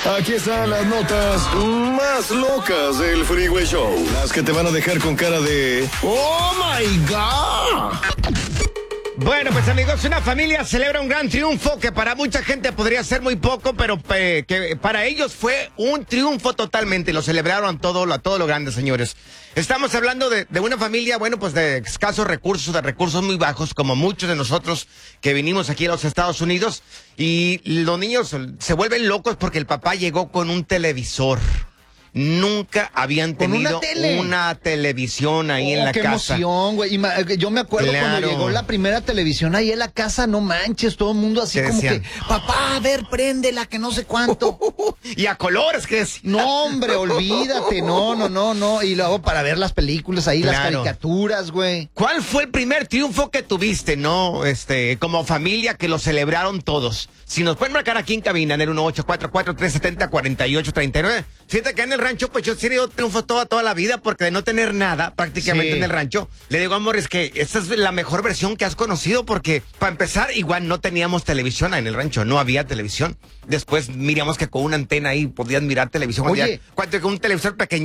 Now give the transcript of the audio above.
Aquí están las notas más locas del Freeway Show. Las que te van a dejar con cara de ¡Oh, my God! Bueno, pues amigos, una familia celebra un gran triunfo que para mucha gente podría ser muy poco, pero que para ellos fue un triunfo totalmente. Lo celebraron a todo lo grande, señores. Estamos hablando de una familia, bueno, pues de escasos recursos, de recursos muy bajos, como muchos de nosotros que vinimos aquí a los Estados Unidos. Y los niños se vuelven locos porque el papá llegó con un televisor. Nunca habían tenido una televisión ahí en la qué casa. ¡Qué emoción, güey! Yo me acuerdo cuando llegó la primera televisión ahí en la casa, no manches, todo el mundo así como que, papá, a ver, préndela, que no sé cuánto. Y a colores, ¿qué es? No, hombre, olvídate, no. Y luego para ver las películas ahí, las caricaturas, güey. ¿Cuál fue el primer triunfo que tuviste, como familia que lo celebraron todos? Si nos pueden marcar aquí en cabina en el 1844-370-4839. Fíjate que en el rancho, pues yo he tenido triunfo toda la vida, porque de no tener nada prácticamente en el rancho, le digo a Morris que esta es la mejor versión que has conocido, porque para empezar, igual no teníamos televisión en el rancho, no había televisión. Después miramos que con una antena ahí podías mirar televisión. Oye, con un televisor pequeño.